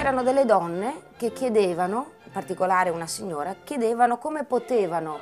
c'erano delle donne che chiedevano, in particolare una signora, chiedevano come potevano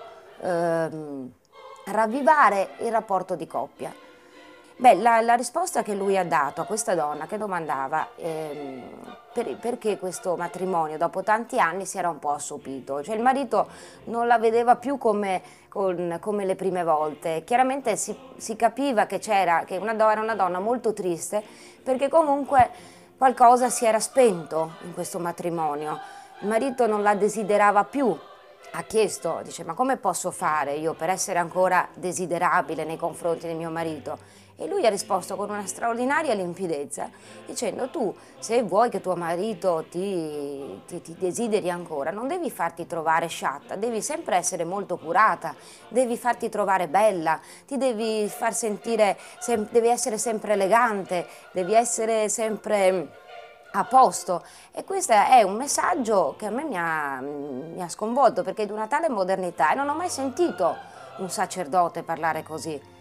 ravvivare il rapporto di coppia. Beh, la risposta che lui ha dato a questa donna che domandava perché questo matrimonio dopo tanti anni si era un po' assopito, cioè il marito non la vedeva più come le prime volte. Chiaramente si capiva che era una donna molto triste, perché comunque qualcosa si era spento in questo matrimonio. Il marito non la desiderava più. Ha chiesto, dice, ma come posso fare io per essere ancora desiderabile nei confronti di mio marito? E lui ha risposto con una straordinaria limpidezza, dicendo: tu, se vuoi che tuo marito ti desideri ancora, non devi farti trovare sciatta, devi sempre essere molto curata, devi farti trovare bella, ti devi far sentire, devi essere sempre elegante, devi essere sempre a posto. E questo è un messaggio che a me mi ha sconvolto, perché è di una tale modernità, e non ho mai sentito un sacerdote parlare così.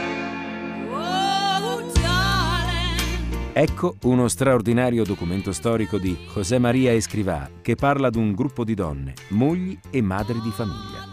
Ecco uno straordinario documento storico di José María Escrivá che parla di un gruppo di donne, mogli e madri di famiglia.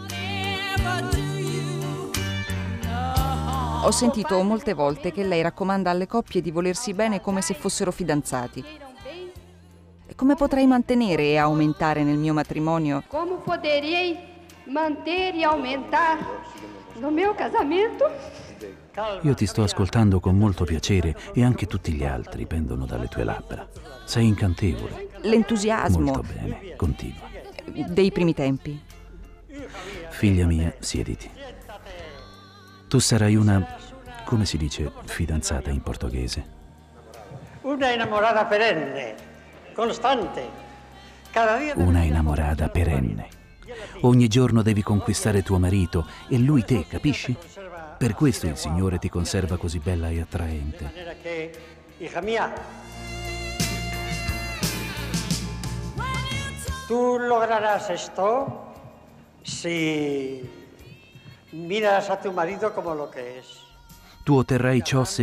Ho sentito molte volte che lei raccomanda alle coppie di volersi bene come se fossero fidanzati. E come potrei mantenere e aumentare nel mio matrimonio? Come potrei mantenere e aumentare nel mio casamento? Io ti sto ascoltando con molto piacere e anche tutti gli altri pendono dalle tue labbra. Sei incantevole. L'entusiasmo. Molto bene, continua. Dei primi tempi. Figlia mia, siediti. Tu sarai una, come si dice, fidanzata in portoghese? Una innamorata perenne, costante. Una innamorata perenne. Ogni giorno devi conquistare tuo marito e lui te, capisci? Per questo il Signore ti conserva così bella e attraente. Hija mia, tú lograrás esto si miras a tu marido como lo que es. Tu otterrai ciò se